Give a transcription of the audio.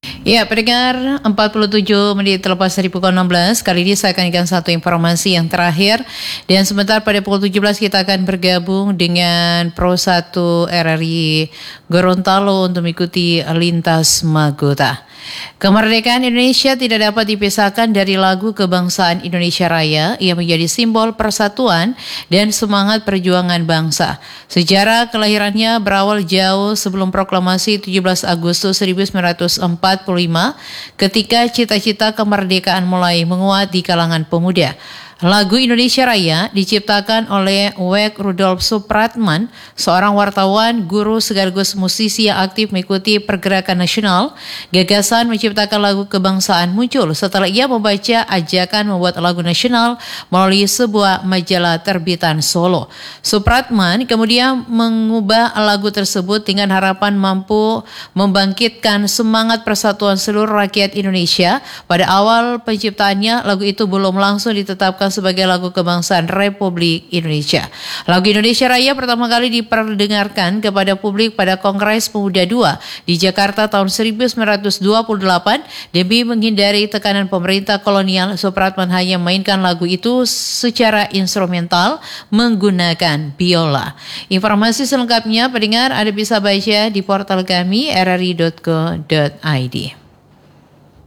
Ya, pendengar 47 menit terlepas dari pukul 16. Kali ini saya akan berikan satu informasi yang terakhir. Dan sebentar pada pukul 17 kita akan bergabung dengan Pro 1 RRI Gorontalo untuk mengikuti Lintas Magota. Kemerdekaan Indonesia tidak dapat dipisahkan dari lagu kebangsaan Indonesia Raya yang menjadi simbol persatuan dan semangat perjuangan bangsa. Sejarah kelahirannya berawal jauh sebelum proklamasi 17 Agustus 1945 ketika cita-cita kemerdekaan mulai menguat di kalangan pemuda. Lagu Indonesia Raya diciptakan oleh Wek Rudolf Supratman, seorang wartawan, guru sekaligus musisi yang aktif mengikuti pergerakan nasional. Gagasan menciptakan lagu kebangsaan muncul setelah ia membaca ajakan membuat lagu nasional melalui sebuah majalah terbitan Solo. Supratman kemudian mengubah lagu tersebut dengan harapan mampu membangkitkan semangat persatuan seluruh rakyat Indonesia. Pada awal penciptaannya, lagu itu belum langsung ditetapkan sebagai lagu kebangsaan Republik Indonesia. Lagu Indonesia Raya pertama kali diperdengarkan kepada publik pada Kongres Pemuda II di Jakarta tahun 1928. Demi menghindari tekanan pemerintah kolonial, Supratman hanya memainkan lagu itu secara instrumental menggunakan biola. Informasi selengkapnya pendengar Anda bisa baca di portal kami rri.co.id.